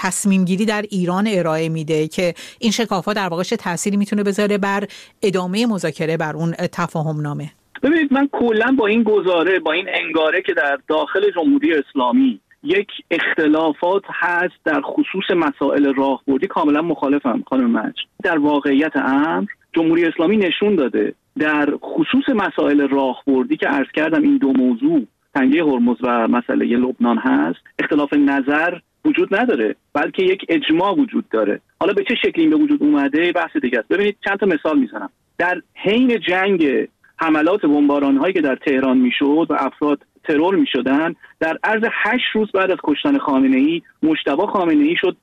تصمیم گیری در ایران ارائه میده که این شکاف‌ها در واقع چه تأثیری میتونه بذاره بر ادامه مذاکره بر اون تفاهم نامه؟ ببینید، من کلا با این گزاره، با این انگاره که در داخل جمهوری اسلامی یک اختلافات هست در خصوص مسائل راهبردی کاملا مخالفم خانم مجد. در واقعیت امر جمهوری اسلامی نشون داده در خصوص مسائل راهبردی که عرض کردم این دو موضوع تنگه هرمز و مسئله لبنان هست، اختلاف نظر وجود نداره، بلکه یک اجماع وجود داره. حالا به چه شکلی این به وجود اومده بحث دیگه است. ببینید چند تا مثال میزنم. در حین جنگ حملات بمباران هایی که در تهران میشد و افراد ترور میشدن، در عرض 8 روز بعد از کشتن خامنه‌ای، مجتبی خامنه‌ای شد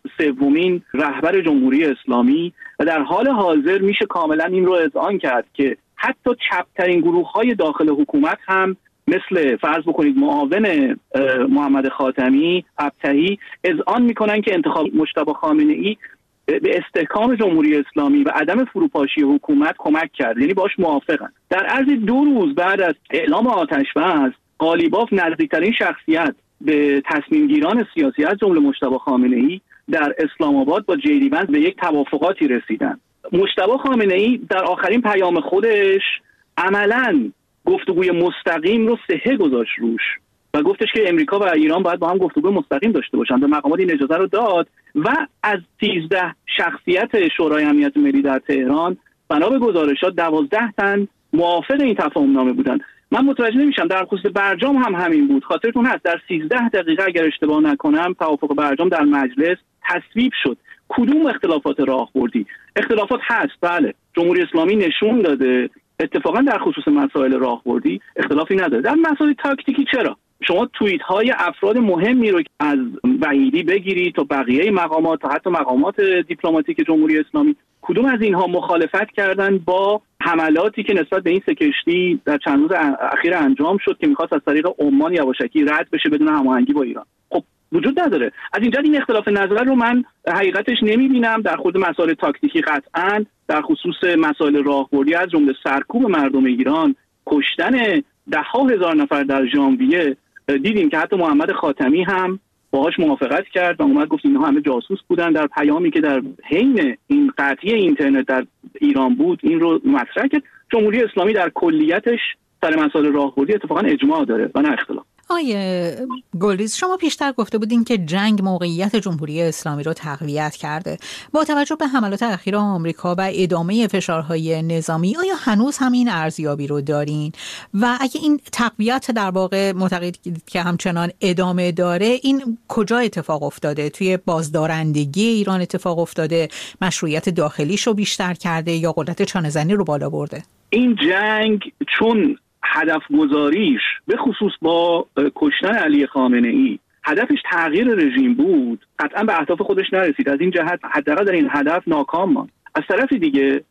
سومین رهبر جمهوری اسلامی و در حال حاضر میشه کاملا این رو اذعان کرد که حتی چپترین گروه‌های داخل حکومت هم مثل فرض بکنید معاون محمد خاتمی، ابطحی، اذعان میکنن که انتخاب مجتبی خامنه‌ای به استحکام جمهوری اسلامی و عدم فروپاشی حکومت کمک کرد، یعنی باش موافقن. در عرض 2 روز بعد از اعلام آتش‌بس، قالیباف نزدیکترین شخصیت به تصمیم گیران سیاسی از جمله مجتبی خامنه‌ای در اسلام آباد با جیلی بنز به یک توافقاتی رسیدن. مجتبی خامنه‌ای در آخرین پیام خودش عملاً گفتگوی مستقیم رو صحه گذاشت روش و گفتش که امریکا و ایران باید با هم گفتگوی مستقیم داشته باشن. به مقامات این اجازه رو داد و از 13 شخصیت شورای امنیت ملی در تهران بنا به گزارشات 12 تن موافق این تفاهم نامه بودن. من متوجه نمیشم، در خصوص برجام هم همین بود. خاطرتون هست در 13 دقیقه اگر اشتباه نکنم توافق برجام در مجلس تصویب شد. کدوم اختلافات راهبردی؟ اختلافات هست، بله. جمهوری اسلامی نشون داده اتفاقا در خصوص مسائل راهبردی اختلافی نداره. در مسائل تاکتیکی چرا؟ شما توییت های افراد مهمی رو از وحیدی بگیرید تا بقیه مقامات تا حتی مقامات دیپلماتیک جمهوری اسلامی، کدوم از اینها مخالفت کردن با حملاتی که نسبت به این 3 کشتی در چند روز اخیر انجام شد که می‌خواست از طریق عمان یواشکی رد بشه بدون هماهنگی با ایران؟ خب وجود نداره. از اینجا این اختلاف نظر رو من حقیقتش نمی‌بینم. در خود مسائل تاکتیکی قطعاً، در خصوص مسائل راهبردی از جمله سرکوب مردم ایران، کشتن 10,000 نفر در ژانویه، دیدیم که حتی محمد خاتمی هم باهاش موافقت کرد و اومد گفت اینها همه جاسوس بودن. در پیامی که در حین این قطعی اینترنت در ایران بود این رو مطرح کرد. جمهوری اسلامی در کلیتش سر مسائل راهبردی اتفاقا اجماع داره و نه اختلاف. آیه گلریز، شما پیشتر گفته بودین که جنگ موقعیت جمهوری اسلامی رو تقویت کرده. با توجه به حملات اخیر آمریکا و ادامه فشارهای نظامی، آیا هنوز هم این ارزیابی رو دارین؟ و اگه این تقویت در واقع معتقدید که همچنان ادامه داره، این کجا اتفاق افتاده؟ توی بازدارندگی ایران اتفاق افتاده؟ مشروعیت داخلیش رو بیشتر کرده یا قدرت چانه‌زنی رو بالا برده؟ این جنگ چون هدف گذاریش به خصوص با کشتن علی خامنه‌ای هدفش تغییر رژیم بود، قطعا به اهداف خودش نرسید. از این جهت حداقل در این هدف ناکام ماند. از طرف دیگه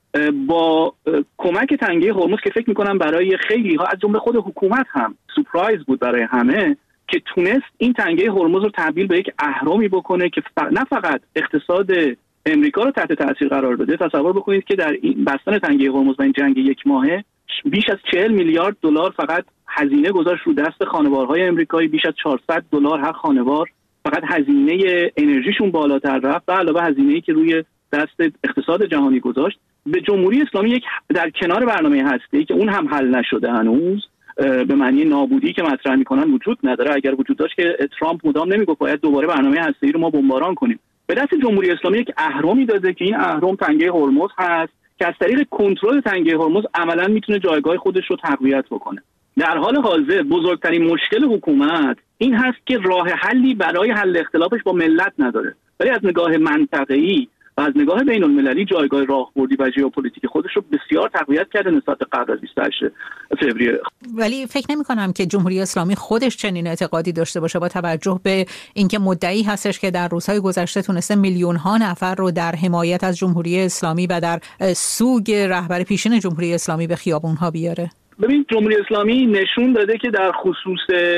با کمک تنگه هرمز که فکر میکنم برای خیلی ها از جمله خود حکومت هم سورپرایز بود برای همه، که تونست این تنگه هرمز رو تبدیل به یک اهرامی بکنه که نه فقط اقتصاد امریکا رو تحت تاثیر قرار بده. تصور بکنید که در این بستن تنگه هرمز و این جنگ 1 ماهه بیش از 40 میلیارد دلار فقط هزینه گذاشت رو دست خانوارهای امریکایی. بیش از 400 دلار هر خانوار فقط هزینه انرژیشون بالاتر رفت و علاوه هزینه‌ای که روی دست اقتصاد جهانی گذاشت. به جمهوری اسلامی یک در کنار برنامه هسته‌ای که اون هم حل نشده هنوز، به معنی نابودی که مطرح می‌کنن وجود نداره. اگر وجود داشت که ترامپ مدام نمیگفت باید دوباره برنامه هسته‌ای رو ما بمباران کنیم. به دست جمهوری اسلامی یک اهرامی داده که این اهرم تنگه هرمز هست که از طریق کنترل تنگه هرمز عملاً میتونه جایگاه خودش رو تقویت بکنه. در حال حاضر بزرگترین مشکل حکومت این هست که راه حلی برای حل اختلافش با ملت نداره، ولی از نگاه منطقه‌ای و از نگاه بین المللی جایگاه راهبردی و ژئوپلیتیک خودش رو بسیار تقویت کرده نسبت به قبل از 28 فوریه. ولی فکر نمی‌کنم که جمهوری اسلامی خودش چنین اعتقادی داشته باشه، با توجه به اینکه مدعی هستش که در روزهای گذشته تونسته میلیون‌ها نفر رو در حمایت از جمهوری اسلامی و در سوگ رهبر پیشین جمهوری اسلامی به خیابون‌ها بیاره. ببین، جمهوری اسلامی نشون داده که در خصوص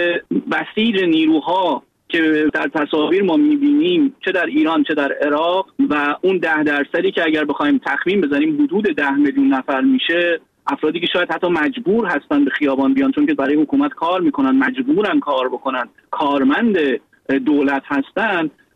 بسیج نیروها که در تصاویر ما می‌بینیم، چه در ایران چه در عراق، و اون 10% که اگر بخوایم تخمین بزنیم حدود 10 میلیون نفر میشه، افرادی که شاید حتی مجبور هستن به خیابان بیان چون که برای حکومت کار میکنن، مجبورن کار بکنن، کارمند دولت هستن،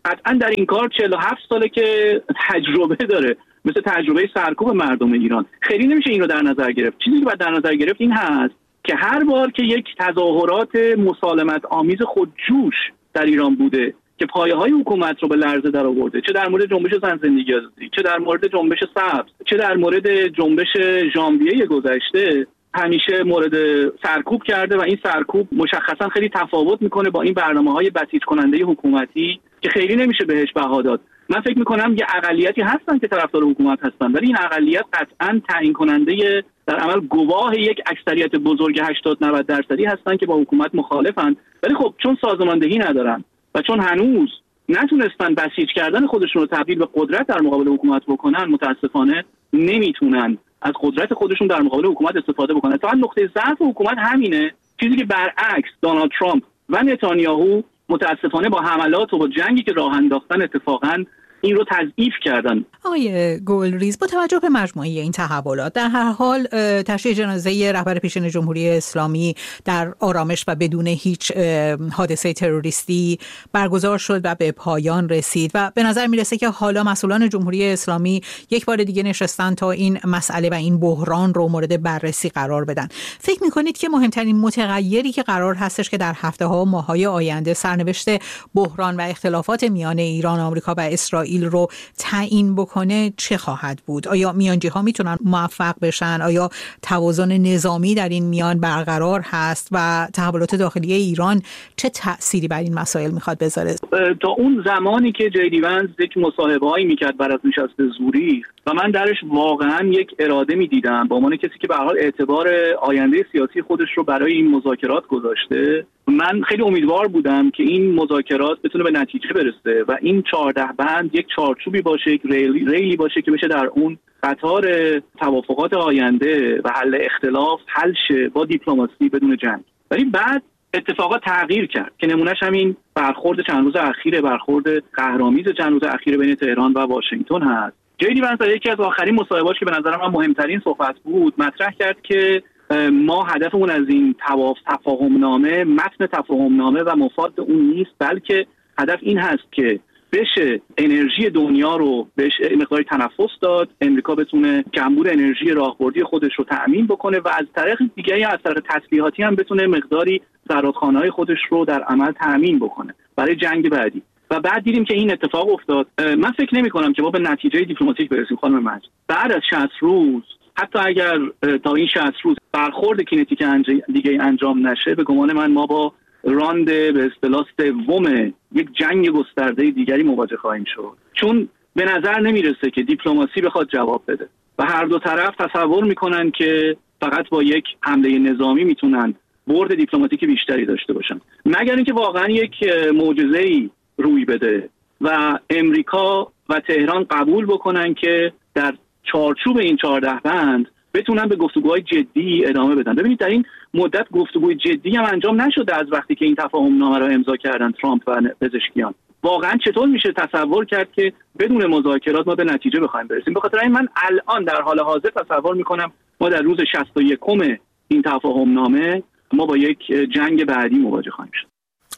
قطعا در این کار 47 ساله که تجربه داره، مثل تجربه سرکوب مردم ایران. خیلی نمیشه این رو در نظر گرفت. چیزی که باید در نظر گرفت این هست که هر بار که یک تظاهرات مسالمت آمیز خودجوش در ایران بوده که پایه‌های حکومت رو به لرزه در آورده، چه در مورد جنبش زن زندگی آزادی، چه در مورد جنبش سبز، چه در مورد جنبش ژانویه گذشته، همیشه مورد سرکوب کرده و این سرکوب مشخصا خیلی تفاوت میکنه با این برنامه‌های بسیج کننده حکومتی که خیلی نمیشه بهش بها داد. من فکر میکنم یه اقلیتی هستن که طرفدار حکومت هستن، ولی این اقلیت قطعا تعیین کننده در عمل گواه یک اکثریت بزرگ 80-90% هستن که با حکومت مخالفن، ولی خب چون سازماندهی ندارن و چون هنوز نتونستن بسیج کردن خودشون رو تبدیل به قدرت در مقابل حکومت بکنن، متاسفانه نمیتونن از قدرت خودشون در مقابل حکومت استفاده بکنن. اتفاقا نقطه ضعف حکومت همینه، چیزی که برعکس دونالد ترامپ و نتانیاهو متاسفانه با حملات و با جنگی که راه انداختن اتفاقاً این رو تضعیف کردن. آقای گلریز، با توجه به مجموعه این تحولات در هر حال تشییع جنازه رهبر پیشین جمهوری اسلامی در آرامش و بدون هیچ حادثه تروریستی برگزار شد و به پایان رسید و به نظر میرسه که حالا مسئولان جمهوری اسلامی یک بار دیگه نشستن تا این مسئله و این بحران رو مورد بررسی قرار بدن. فکر میکنید که مهمترین متغیری که قرار هستش که در هفته‌ها و ماه‌های آینده سرنوشت بحران و اختلافات میان ایران، آمریکا و اسرائیل رو تعیین بکنه چه خواهد بود؟ آیا میانجی‌ها میتونن موفق بشن؟ آیا توازن نظامی در این میان برقرار هست و تحولات داخلی ایران چه تأثیری بر این مسائل میخواد بذاره؟ تا اون زمانی که جی ونز یک مصاحبه‌ای میکرد بعد از نشست زوریخ و من درش واقعا یک اراده میدیدم به عنوان کسی که به هر حال اعتبار آینده سیاسی خودش رو برای این مذاکرات گذاشته، من خیلی امیدوار بودم که این مذاکرات بتونه به نتیجه برسه و این 14 بند یک چارچوبی باشه، یک ریلی باشه که بشه در اون قطار توافقات آینده و حل اختلاف حل شه با دیپلماسی بدون جنگ. ولی بعد اتفاقات تغییر کرد که نمونهش همین برخورد چند روز اخیر، برخورد قهرآمیز چند روز اخیر بین تهران و واشنگتن هست. جی ونز در یکی از آخرین مصاحبه‌اش که به نظر من مهمترین صحبت بود مطرح کرد که ما هدفمون از این تفاهمنامه، متن تفاهمنامه و مفاد اون نیست، بلکه هدف این هست که بشه انرژی دنیا رو بهش مقداری تنفس داد، امریکا بتونه کمبود انرژی راهبردی خودش رو تأمین بکنه و از طریق دیگری از طریق تسلیحاتی هم بتونه مقداری زرادخانه‌های خودش رو در عمل تأمین بکنه برای جنگ بعدی. و بعد دیدیم که این اتفاق افتاد. من فکر نمی‌کنم که ما به نتیجه دیپلماتیک برسیم خانم مجد. بعد از 60 روز، حتی اگر تا این 60 روز برخورد کینتیک دیگه انجام نشه، به گمان من ما با راند به اصطلاح سوم یک جنگ گسترده دیگری مواجه خواهیم شد، چون به نظر نمیرسه که دیپلماسی بخواد جواب بده و هر دو طرف تصور میکنن که فقط با یک حمله نظامی میتونن برد دیپلماتیک بیشتری داشته باشن، مگر اینکه واقعا یک معجزه‌ای روی بده و امریکا و تهران قبول بکنن که در چارچوب این 14 بند بتونن به گفتگوهای جدی ادامه بدن. ببینید در این مدت گفتگوی جدی هم انجام نشده از وقتی که این تفاهمنامه را امضا کردن ترامپ و پزشکیان. واقعا چطور میشه تصور کرد که بدون مذاکرات ما به نتیجه بخوایم برسیم؟ به خاطر این من الان در حال حاضر تصور میکنم ما در روز 61 این تفاهمنامه ما با یک جنگ بعدی مواجه خواهیم شد.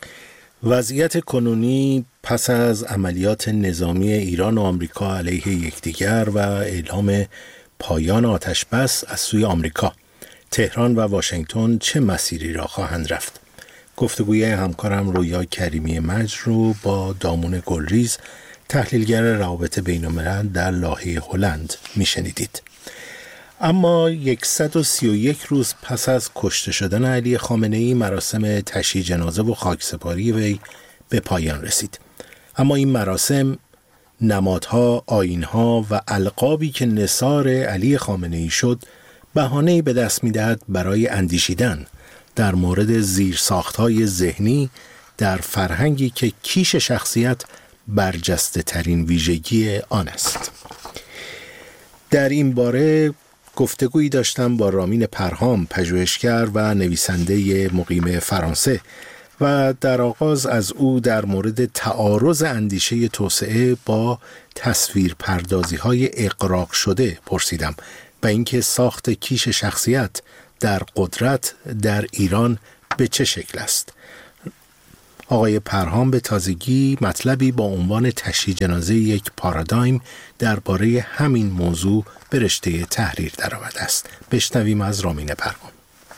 وضعیت کنونی پس از عملیات نظامی ایران و آمریکا علیه یکدیگر و اعلام پایان آتش بس از سوی آمریکا، تهران و واشنگتن چه مسیری را خواهند رفت؟ گفتگوی همکارم رویا کریمی مجد رو با دامون گلریز، تحلیلگر روابط بین‌الملل در لاهه هلند میشنیدید. اما 131 روز پس از کشته شدن علی خامنه‌ای، مراسم تشییع جنازه و خاکسپاری وی به پایان رسید. اما این مراسم نمادها، آیین‌ها و القابی که نثار علی خامنه‌ای شد بهانه‌ای به دست می‌دهد برای اندیشیدن در مورد زیرساخت‌های ذهنی در فرهنگی که کیش شخصیت برجسته ترین ویژگی آن است. در این باره گفتگویی داشتم با رامین پرهام، پژوهشگر و نویسنده مقیم فرانسه، و در آغاز از او در مورد تعارض اندیشه توسعه با تصویر پردازی های اغراق شده پرسیدم و اینکه ساخت کیش شخصیت در قدرت در ایران به چه شکل است. آقای پرهام به تازگی مطلبی با عنوان تشییع جنازه یک پارادایم درباره همین موضوع به رشته تحریر درآمده است. بشنویم از رامین پرهام.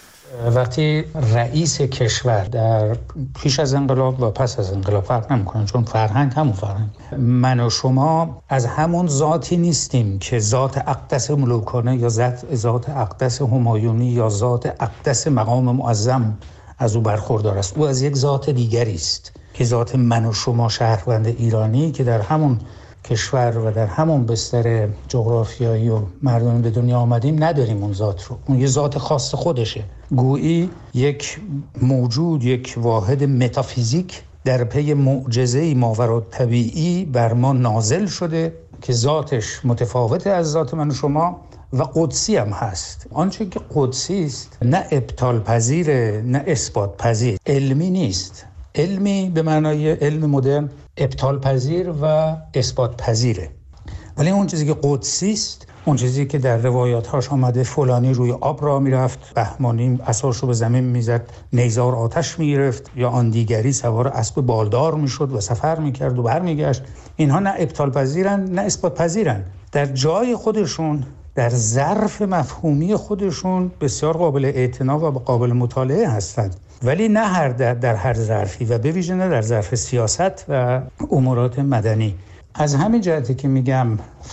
وقتی رئیس کشور در پیش از انقلاب و پس از انقلاب فرق نمی‌کنه، چون فرهنگ همون فرهنگ، من و شما از همون ذاتی نیستیم که ذات اقدس ملوکانه یا ذات اقدس همایونی یا ذات اقدس مقام معظم از او برخوردار است. او از یک ذات دیگری است که ذات من و شما شهروند ایرانی که در همون کشور و در همون بستر جغرافیایی و مردمی به دنیا آمدیم نداریم اون ذات رو. اون یه ذات خاص خودشه. گویی یک موجود، یک واحد متافیزیک در پی معجزه‌ای ماورالطبیعی بر ما نازل شده که ذاتش متفاوت از ذات من و شما و قدسی هم هست. آنچه که قدسی است نه ابطال پذیره نه اثبات پذیر، علمی نیست. علمی به معنای علم مدرن ابطال پذیر و اثبات پذیره، ولی اون چیزی که قدسی است، اون چیزی که در روایات‌هاش آمده فلانی روی آب راه میرفت، بهمانی عصاشو به زمین میزد، نیزار آتش میگرفت، یا آن دیگری سوار اسب بالدار میشد و سفر میکرد و برمیگشت، اینها نه ابطال پذیرن نه اثبات پذیرن. در جای خودشون، در ظرف مفهومی خودشون بسیار قابل اعتنا و قابل مطالعه هستند، ولی نه در هر ظرفی و به ویژه نه در ظرف سیاست و امورات مدنی. از همین جهتی که میگم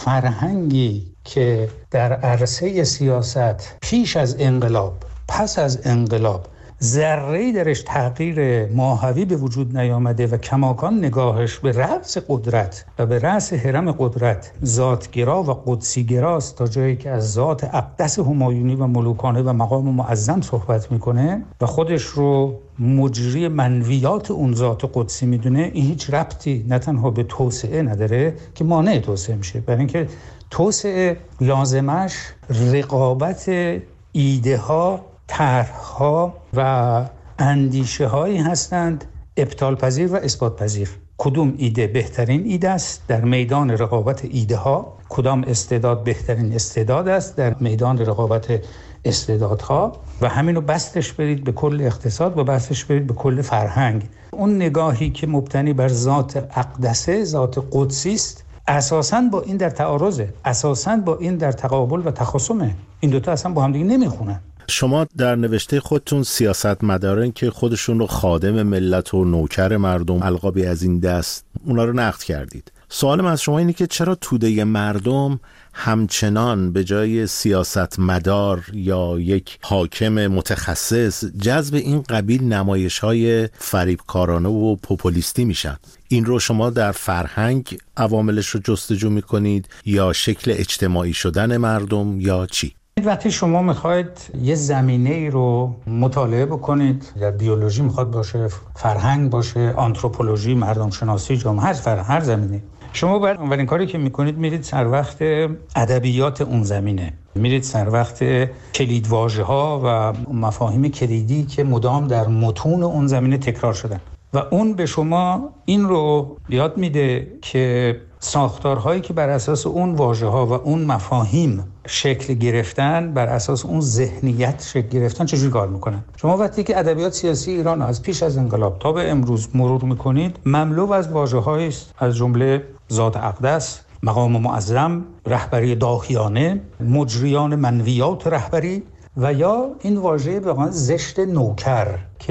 فرهنگی که در عرصه سیاست پیش از انقلاب، پس از انقلاب ذره‌ای درش تغییر ماهوی به وجود نیامده و کماکان نگاهش به رأس قدرت و به رأس هرم قدرت ذاتگرا و قدسیگراست، تا جایی که از ذات اقدس همایونی و ملوکانه و مقام معظم صحبت میکنه و خودش رو مجری منویات اون ذات قدسی میدونه، این هیچ ربطی نه تنها به توسعه نداره که مانع توسعه میشه، برای اینکه توسعه لازمش رقابت ایده ها، طرح‌ها و اندیشه هایی هستند ابطال پذیر و اثبات پذیر. کدوم ایده بهترین ایده است در میدان رقابت ایده ها، کدام استعداد بهترین استعداد است در میدان رقابت استعدادها، و همینو بستش برید به کل اقتصاد و بستش برید به کل فرهنگ. اون نگاهی که مبتنی بر ذات اقدسه، ذات قدسی است، اساساً با این در تعارضه، اساساً با این در تقابل و تخاصمه. این دوتا اصلا با هم دیگه نمیخونن. شما در نوشته خودتون سیاستمداران که خودشون رو خادم ملت و نوکر مردم، القابی از این دست، اونا رو نقد کردید. سوالم از شما اینه که چرا توده مردم همچنان به جای سیاستمدار یا یک حاکم متخصص جذب این قبیل نمایش‌های فریبکارانه و پوپولیستی میشن؟ این رو شما در فرهنگ عواملش رو جستجو میکنید یا شکل اجتماعی شدن مردم یا چی؟ وقتی شما میخواید یه زمینه ای رو مطالعه بکنید، در بیولوژی میخواد باشه، فرهنگ باشه، آنتروپولوژی، مردم شناسی، جامعه، هر زمینه، شما باید اولین کاری که میکنید میرید سر وقت ادبیات اون زمینه، میرید سر وقت کلیدواژه‌ها و مفاهیم کلیدی که مدام در متون اون زمینه تکرار شدن و اون به شما این رو یاد میده که ساختارهایی که بر اساس اون واژه‌ها و اون مفاهیم شکل گرفتن، بر اساس اون ذهنیت شکل گرفتن، چجوری کار میکنن. شما وقتی که ادبیات سیاسی ایران از پیش از انقلاب تا به امروز مرور میکنید، مملو از واژه‌هایی است از جمله ذات اقدس، مقام معظم، رهبری داهیانه، مجریان منویات رهبری و یا این واژه واقعا زشت نوکر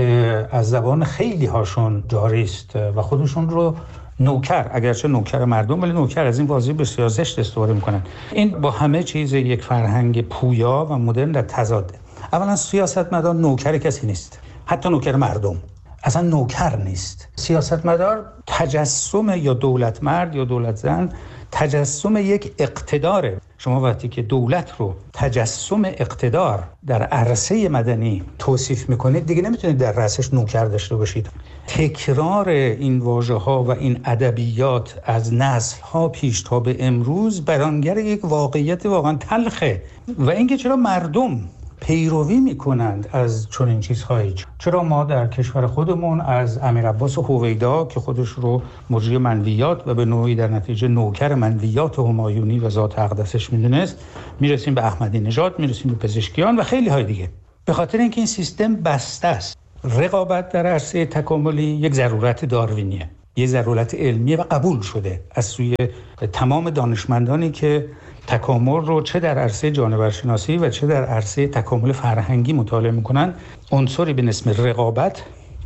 که از زبان خیلی هاشون جاری است و خودشون رو نوکر، اگرچه نوکر مردم ولی نوکر، از این واژه بسیار زشت استفاده میکنن. این با همه چیز یک فرهنگ پویا و مدرن در تضاده. اولا سیاستمدار نوکر کسی نیست، حتی نوکر مردم اصلا نوکر نیست. سیاستمدار تجسم یا دولت مرد یا دولت زن تجسم یک اقتداره. شما وقتی که دولت رو تجسم اقتدار در عرصه مدنی توصیف میکنید، دیگه نمیتونید در رأسش نوکر داشته باشید. تکرار این واژه‌ها و این ادبیات از نسل‌ها پیش تا به امروز بیانگر یک واقعیت واقعا تلخه. و اینکه چرا مردم پیروی میکنند از چنین چیزهایی، چرا ما در کشور خودمون از امیرعباس هویدا که خودش رو مجری منویات و به نوعی در نتیجه نوکر منویات همایونی و ذات اقدسش میدونست، میرسیم به احمدی نژاد، میرسیم به پزشکیان و خیلی های دیگه. به خاطر اینکه این سیستم بسته است رقابت در عرصه تکاملی یک ضرورت داروینیه، یه ضرورت علمیه و قبول شده از سوی تمام دانشمندانی که تکامل رو چه در عرصه جانورشناسی و چه در عرصه تکامل فرهنگی مطالعه میکنن. عنصری به اسم رقابت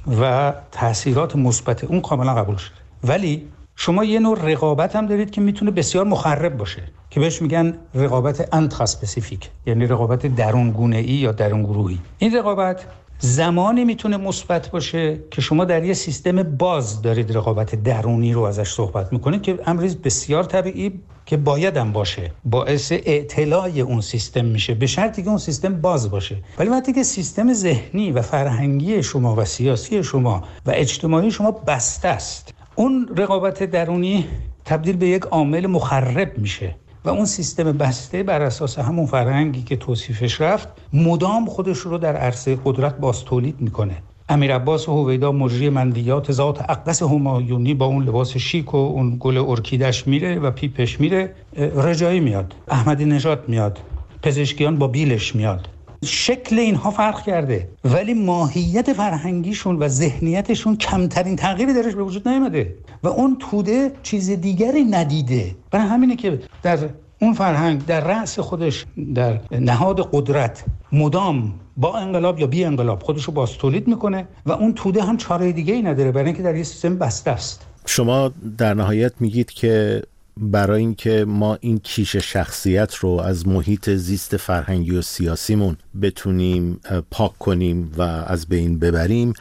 و تأثیرات مثبت اون کاملا قبول شده. ولی شما یه نوع رقابت هم دارید که میتونه بسیار مخرب باشه که بهش میگن رقابت انتراسپسیفیک، یعنی رقابت درونگونه‌ای یا درونگروهی. این رقابت زمانی میتونه مثبت باشه که شما در یه سیستم باز دارید رقابت درونی رو ازش صحبت میکنید که امری بسیار طبیعی که باید هم باشه، باعث اعتلای اون سیستم میشه به شرطی که اون سیستم باز باشه. ولی وقتی که سیستم ذهنی و فرهنگی شما و سیاسی شما و اجتماعی شما بسته است، اون رقابت درونی تبدیل به یک عامل مخرب میشه و اون سیستم بسته بر اساس همون فرهنگی که توصیفش رفت مدام خودش رو در عرصه قدرت باز تولید میکنه. امیرعباس هویدا مجری مندیات ذات اقدس همایونی با اون لباس شیک و اون گل ارکیدش میره و پیپش میره، رجایی میاد، احمدی نژاد میاد، پزشکیان با بیلش میاد. شکل اینها فرق کرده ولی ماهیت فرهنگیشون و ذهنیتشون کمترین تغییری درش به وجود نیامده و اون توده چیز دیگری ندیده. برای همینه که در اون فرهنگ در رأس خودش در نهاد قدرت مدام با انقلاب یا بی انقلاب خودش رو باز تولید میکنه و اون توده هم چاره دیگه‌ای نداره برای اینکه در یه سیستم بسته است. شما در نهایت میگید که برای اینکه ما این کیش شخصیت رو از محیط زیست فرهنگی و سیاسیمون بتونیم پاک کنیم و از بین ببریم،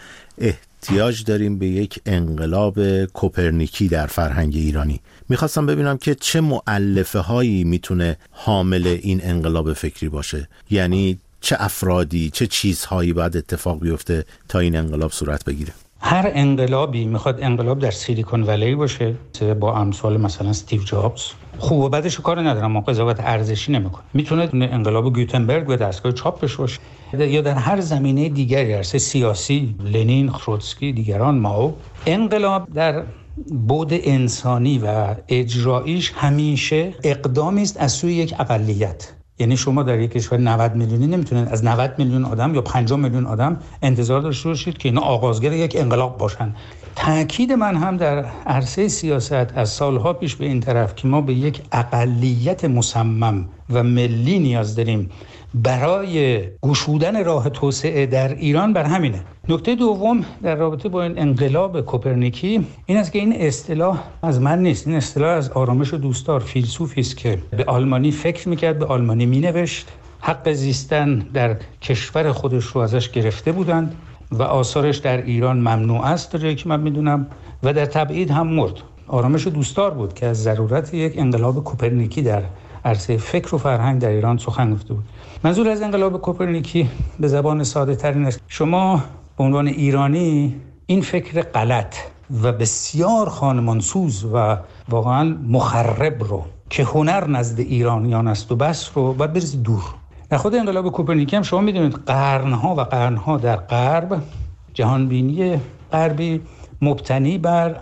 احتیاج داریم به یک انقلاب کوپرنیکی در فرهنگ ایرانی. میخواستم ببینم که چه مؤلفه هایی میتونه حامل این انقلاب فکری باشه، یعنی چه افرادی، چه چیزهایی باید اتفاق بیفته تا این انقلاب صورت بگیره. هر انقلابی میخواد انقلاب در سیلیکون ولی باشه با امثال مثلا استیو جابز. خوب و بدش کار ندارم، ما قضاوت ارزشی نمیکنه. میتونه انقلاب گوتنبرگ و دستگاه چاپش باشه یا در هر زمینه دیگری، عرصه سیاسی، لنین، تروتسکی، دیگران، ماو. انقلاب در بعد انسانی و اجراییش همیشه اقدامی است از سوی یک اقلیت. یعنی شما در یک کشور 90 میلیونی نمیتونید از 90 میلیون آدم یا 50 میلیون آدم انتظار داشته باشید که اینا آغازگر یک انقلاب باشن. تأکید من هم در عرصه سیاست از سالها پیش به این طرف که ما به یک اقلیت مصمم و ملی نیاز داریم برای گشودن راه توسعه در ایران. بر همینه. نکته دوم در رابطه با این انقلاب کوپرنیکی این است که این اصطلاح از من نیست، این اصطلاح از آرامش دوستدار، فیلسوفی است که به آلمانی فکر میکرد، به آلمانی مینوشت، حق زیستن در کشور خودش رو ازش گرفته بودند و آثارش در ایران ممنوع است تا جایی که من میدونم و در تبعید هم مرد. آرامش دوستدار بود که از ضرورت یک انقلاب کوپرنیکی در عرصه فکر و فرهنگ در ایران سخن گفته بود. منظور از انقلاب کوپرنیکی به زبان ساده ترین است شما به عنوان ایرانی این فکر غلط و بسیار خانمانسوز و واقعا مخرب رو که هنر نزد ایرانیان است و بس رو باید بریزید دور. در خود انقلاب کوپرنیکی هم شما میدونید قرنها و قرنها در غرب، جهانبینی غربی مبتنی بر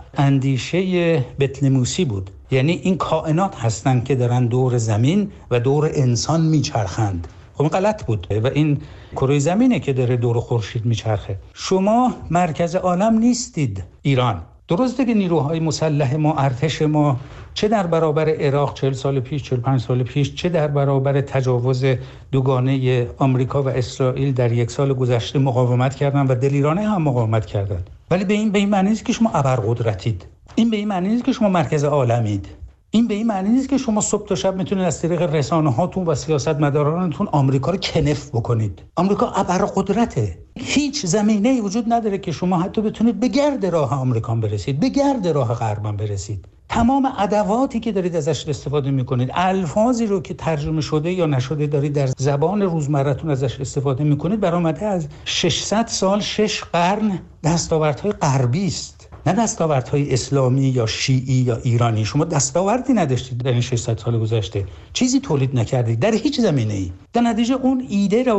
اندیشه بطلموسی بود. یعنی این کائنات هستند که دارن دور زمین و دور انسان میچرخند. خب این غلط بود و این کره زمینه که داره دور خورشید میچرخه. شما مرکز عالم نیستید ایران. درسته که نیروهای مسلح ما، ارتش ما چه در برابر عراق 40 سال پیش، 45 سال پیش، چه در برابر تجاوز دوگانه آمریکا و اسرائیل در یک سال گذشته مقاومت کردن و دلیرانه هم مقاومت کردن. ولی به این معنی نیست که شما ابرقدرتید. این به این معنی نیست که شما مرکز عالمید. این به این معنی نیست که شما صبح تا شب میتونید از طریق رسانه هاتون و سیاستمدارانتون آمریکا رو کنف بکنید. آمریکا ابرقدرته. هیچ زمینه‌ای وجود نداره که شما حتی بتونید به گرد راه آمریکا برسید، به گرد راه غرب برسید. تمام ادواتی که دارید ازش استفاده میکنید، الفاظی رو که ترجمه شده یا نشده دارید در زبان روزمره‌تون ازش استفاده میکنید، برآمده از 600 سال، 6 قرن دستاوردهای غربی است. نه دستاوردهای اسلامی یا شیعی یا ایرانی. شما دستاوردی نداشتید در این 600 سال گذشته. چیزی تولید نکردید در هیچ زمینه‌ای. در نتیجه اون ایده رو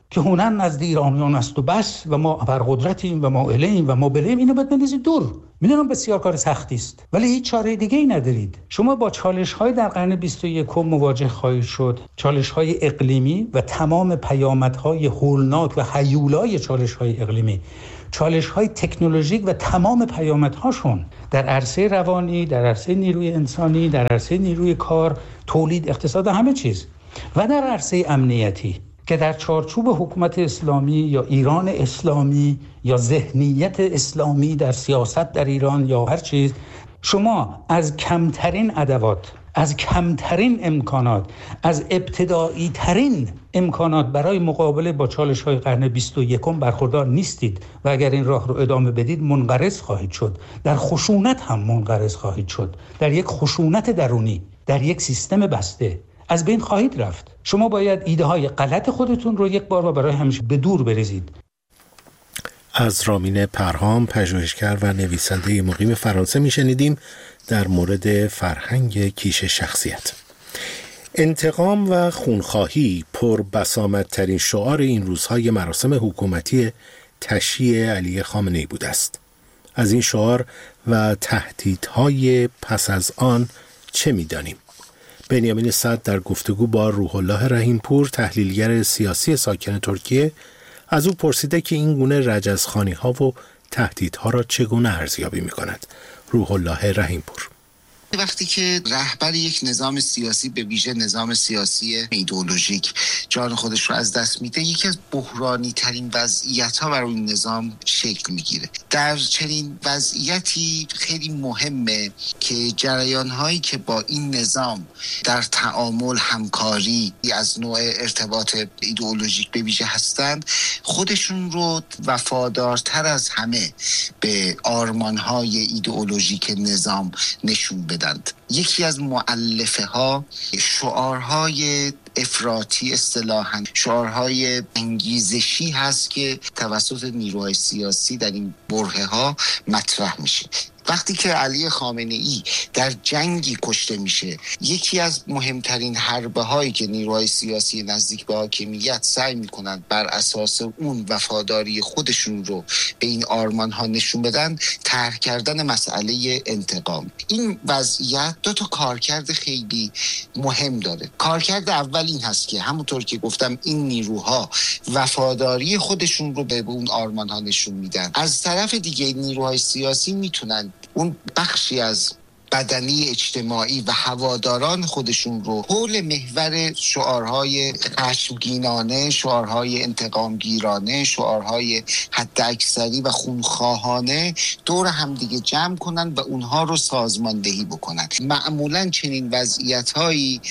که هنر نزد ایرانیان است و بس و ما ابرقدرتیم و ما الهیم و ما بلیم، اینو باید بندازید دور. میدونم بسیار کار سختی است، ولی هیچ چاره دیگه ای ندارید. شما با چالش‌های در قرن 21 مواجه خواهید شد، چالش‌های اقلیمی و تمام پیامدهای هولناک و هیولای چالش‌های اقلیمی، چالش‌های تکنولوژیک و تمام پیامدهاشون در عرصه روانی، در عرصه نیروی انسانی، در عرصه نیروی کار، تولید، اقتصاد، همه چیز، و در عرصه امنیتی که در چارچوب حکومت اسلامی یا ایران اسلامی یا ذهنیت اسلامی در سیاست در ایران یا هر چیز، شما از کمترین ادوات، از کمترین امکانات، از ابتدایی ترین امکانات برای مقابله با چالش‌های قرن 21 برخوردار نیستید و اگر این راه رو ادامه بدید منقرض خواهید شد. در خشونت هم منقرض خواهید شد، در یک خشونت درونی، در یک سیستم بسته از بین خواهید رفت. شما باید ایده های غلط خودتون رو یک بار و برای همیشه به دور بریزید. از رامین پرهام، پژوهشگر و نویسنده مقیم فرانسه میشنیدیم در مورد فرهنگ کیش شخصیت. انتقام و خونخواهی پربسامدترین شعار این روزهای مراسم حکومتی تشییع علی خامنه‌ای بوده است. از این شعار و تهدیدهای پس از آن چه می‌دانیم؟ بنیامین صدر در گفتگو با روح الله رحیمپور، تحلیلگر سیاسی ساکن ترکیه، از او پرسیده که این گونه رجزخوانی‌ها و تهدیدها را چگونه ارزیابی می‌کند. روح الله رحیمپور: وقتی که رهبر یک نظام سیاسی، به ویژه نظام سیاسی ایدئولوژیک، جان خودش رو از دست میده، یکی از بحرانی ترین وضعیت ها برای این نظام شکل میگیره. در چنین وضعیتی خیلی مهمه که جریان هایی که با این نظام در تعامل، همکاری از نوع ارتباط ایدئولوژیک به ویژه هستند، خودشون رو وفادارتر از همه به آرمان های ایدئولوژیک نظام نشون بدن. یکی از مؤلفه ها شعارهای افراطی، اصطلاحاً شعارهای انگیزشی هست که توسط نیروهای سیاسی در این برهه ها مطرح میشه. وقتی که علی خامنه‌ای در جنگی کشته میشه، یکی از مهمترین حربه هایی که نیروهای سیاسی نزدیک به حاکمیت سعی میکنند بر اساس اون وفاداری خودشون رو به این آرمان ها نشون بدن، طرح کردن مسئله انتقام. این وضعیت دو تا کارکرد خیلی مهم داره. کارکرد اول این هست که همونطور که گفتم این نیروها وفاداری خودشون رو به اون آرمان ها نشون میدن. از طرف دیگه نیروهای سیاسی میتونن اون بخشی از بدنی اجتماعی و هواداران خودشون رو حول محور شعارهای خشمگینانه، شعارهای انتقامگیرانه، شعارهای حداکثری و خونخواهانه دور هم دیگه جمع کنن و اونها رو سازماندهی بکنن. معمولاً چنین وضعیت‌هایی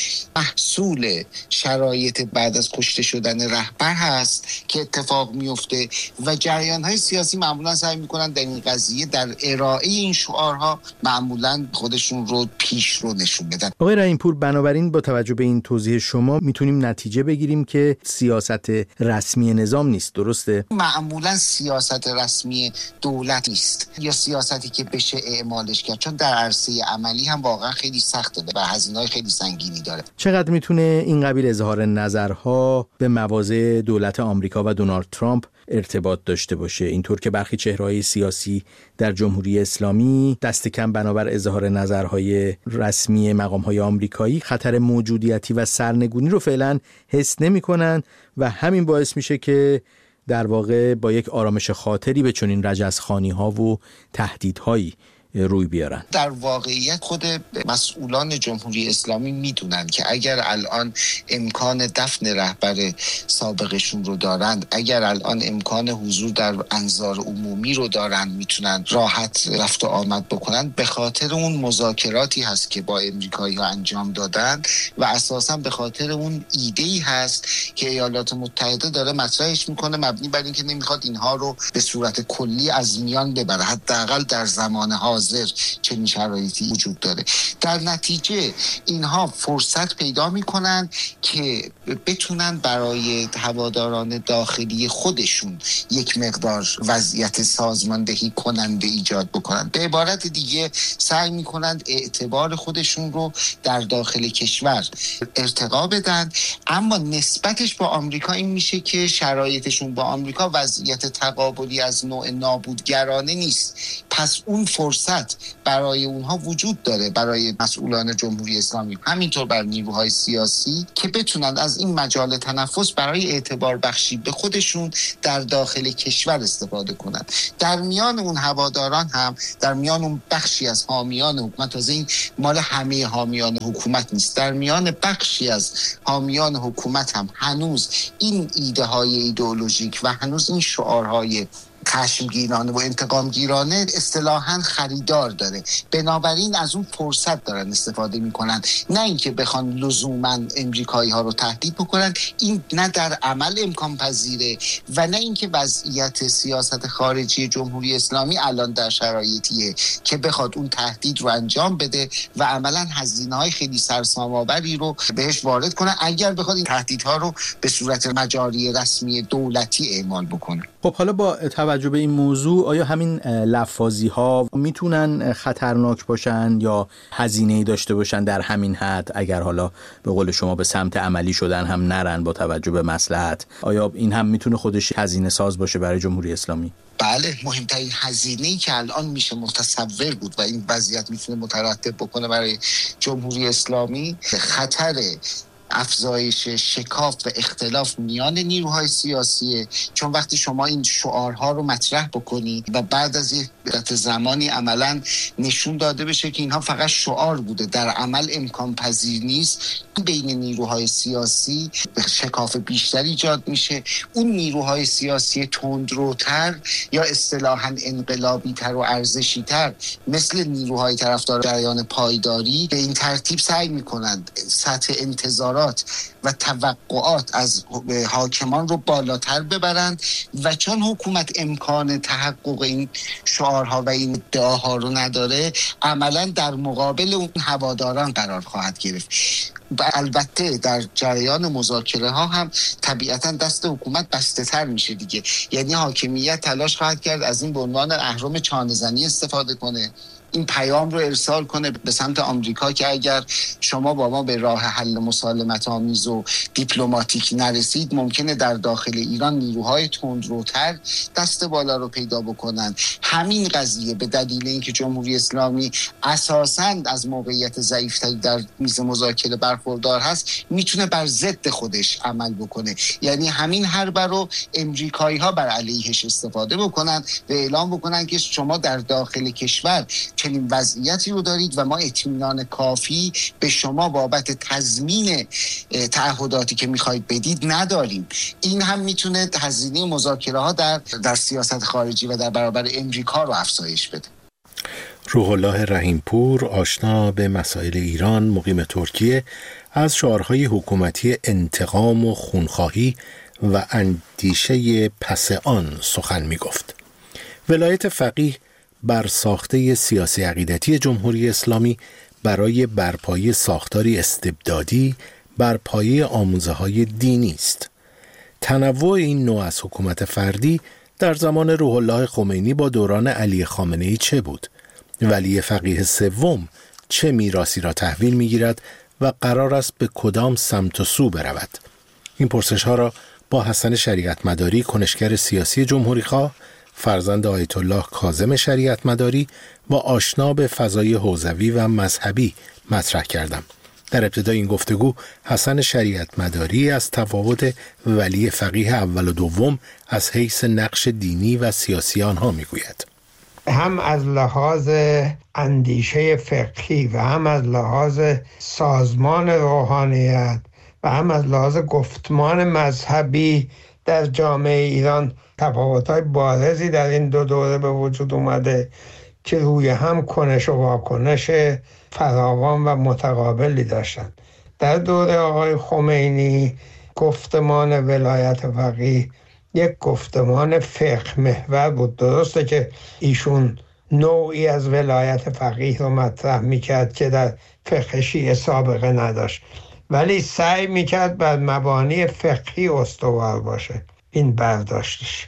محصول شرایط بعد از کشته شدن رهبر هست که اتفاق میفته و جریان‌های سیاسی معمولاً سعی می‌کنن در این قضیه، در ارائه این شعارها، معمولاً خودشون رو پیش رو نشون بدن. آقای رحیمپور، بنابراین با توجه به این توضیح شما میتونیم نتیجه بگیریم که سیاست رسمی نظام نیست، درسته؟ معمولا سیاست رسمی دولت نیست یا سیاستی که بشه اعمالش کرد، چون در عرصه عملی هم واقعا خیلی سخته و هزینه‌های خیلی سنگینی داره. چقدر میتونه این قبیل اظهار نظرها به مواضع دولت آمریکا و دونالد ترامپ ارتباط داشته باشه، اینطور که برخی چهره‌های سیاسی در جمهوری اسلامی دست کم بنابر اظهار نظرهای رسمی مقام‌های آمریکایی خطر موجودیتی و سرنگونی رو فعلا حس نمی‌کنن و همین باعث میشه که در واقع با یک آرامش خاطری به چنین رجزخوانی‌ها و تهدیدهایی روی بیارن. در واقعیت خود مسئولان جمهوری اسلامی میدونن که اگر الان امکان دفن رهبر سابقشون رو دارند، اگر الان امکان حضور در انظار عمومی رو دارند، میتونن راحت رفت و آمد بکنن، به خاطر اون مذاکراتی هست که با امریکایی‌ها انجام دادن و اساساً به خاطر اون ایده‌ای هست که ایالات متحده داره مطرحش میکنه، مبنی بر اینکه نمیخواد اینها رو به صورت کلی از میان ببره، حداقل در زمان حاضر حاضر چنین شرایطی وجود داره. در نتیجه اینها فرصت پیدا میکنن که بتونن برای هواداران داخلی خودشون یک مقدار وضعیت سازماندهی کننده ایجاد بکنن. به عبارت دیگه سعی میکنن اعتبار خودشون رو در داخل کشور ارتقا بدن، اما نسبتش با آمریکا این میشه که شرایطشون با آمریکا وضعیت تقابلی از نوع نابودگرانه نیست. پس اون فرصت برای اونها وجود داره، برای مسئولان جمهوری اسلامی، همینطور بر نیروهای سیاسی، که بتونن از این مجال تنفس برای اعتبار بخشی به خودشون در داخل کشور استفاده کنن. در میان اون هواداران هم، در میان اون بخشی از حامیان حکومت، تازه این مال همه حامیان حکومت نیست، در میان بخشی از حامیان حکومت هم هنوز این ایده های ایدئولوژیک و هنوز این شعارهای خشمگینانه و انتقامگیرانه اصطلاحاً خریدار داره. بنابراین از اون فرصت دارن استفاده میکنن، نه اینکه بخوان لزوماً امریکایی ها رو تهدید بکنن. این نه در عمل امکان پذیره و نه اینکه وضعیت سیاست خارجی جمهوری اسلامی الان در شرایطیه که بخواد اون تهدید رو انجام بده و عملاً هزینه‌های خیلی سرسام‌آوری رو بهش وارد کنه اگر بخواد این تهدیدها رو به صورت مجاری رسمی دولتی اعمال بکنه. خب حالا با توجه به این موضوع، آیا همین لفاظی ها میتونن خطرناک باشن یا هزینه‌ای داشته باشن در همین حد، اگر حالا به قول شما به سمت عملی شدن هم نرن با توجه به مصلحت؟ آیا این هم میتونه خودش هزینه ساز باشه برای جمهوری اسلامی؟ بله، مهمترین هزینه‌ای که الان میشه متصور بود و این وضعیت میتونه مترتب بکنه برای جمهوری اسلامی، خطر افزایش شکاف و اختلاف میان نیروهای سیاسیه. چون وقتی شما این شعارها رو مطرح بکنی و بعد از یک مدت زمانی عملاً نشون داده بشه که اینها فقط شعار بوده، در عمل امکان پذیر نیست، بین نیروهای سیاسی شکاف بیشتری ایجاد میشه. اون نیروهای سیاسی تندروتر یا اصطلاحاً انقلابی تر و ارزشی تر مثل نیروهای طرفدار جریان پایداری به این ترتیب سعی میکنند سطح انتظارات و توقعات از حاکمان رو بالاتر ببرند و چون حکومت امکان تحقق این شعارها و این ادعاها رو نداره، عملاً در مقابل اون هواداران قرار خواهد گرفت. البته در جریان مذاکره ها هم طبیعتا دست حکومت بسته تر میشه دیگه، یعنی حاکمیت تلاش خواهد کرد از این به عنوان اهرم چانه‌زنی استفاده کنه، این پیام رو ارسال کنه به سمت آمریکا که اگر شما با ما به راه حل مسالمت آمیز و دیپلماتیک نرسید، ممکنه در داخل ایران نیروهای تندروتر دست بالا رو پیدا بکنن. همین قضیه به دلیل اینکه جمهوری اسلامی اساساً از موقعیت ضعیفتری در میز مذاکره برخوردار هست، میتونه بر ضد خودش عمل بکنه. یعنی همین حربه رو امریکایی ها بر علیهش استفاده بکنن و اعلام بکنن که شما در داخل کشور چنین وضعیتی رو دارید و ما اطمینان کافی به شما بابت تضمین تعهداتی که میخواید بدید نداریم. این هم میتونه هزینه مذاکره ها در سیاست خارجی و در برابر امریکا رو افزایش بده. روح الله رحیمپور، آشنا به مسائل ایران، مقیم ترکیه، از شعارهای حکومتی انتقام و خونخواهی و اندیشه پس آن سخن میگفت. ولایت فقیه بر ساخته سیاسی عقیدتی جمهوری اسلامی برای برپایی ساختاری استبدادی بر پایه آموزه‌های دینی است. تنوع این نوع از حکومت فردی در زمان روح الله خمینی با دوران علی خامنه‌ای چه بود؟ ولی فقیه سوم چه میراثی را تحویل می‌گیرد و قرار است به کدام سمت و سو برود؟ این پرسش‌ها را با حسن شریعت مداری، کنشگر سیاسی جمهوری‌خواه، فرزند آیت الله کاظم شریعت مداری و آشنا به فضای حوزوی و مذهبی مطرح کردم. در ابتدای این گفتگو حسن شریعت مداری از تفاوت ولی فقیه اول و دوم از حیث نقش دینی و سیاسی آنها میگوید. هم از لحاظ اندیشه فقهی و هم از لحاظ سازمان روحانیت و هم از لحاظ گفتمان مذهبی در جامعه ایران تفاوت‌های بارزی در این دو دوره به وجود اومده که روی هم کنش و واکنش فراوان و متقابلی داشتند. در دوره آقای خمینی گفتمان ولایت فقیه یک گفتمان فقه محور بود. درسته که ایشون نوعی از ولایت فقیه رو مطرح میکرد که در فقه شیعه سابقه نداشت، ولی سعی میکرد بر مبانی فقهی استوار باشه. این برداشتش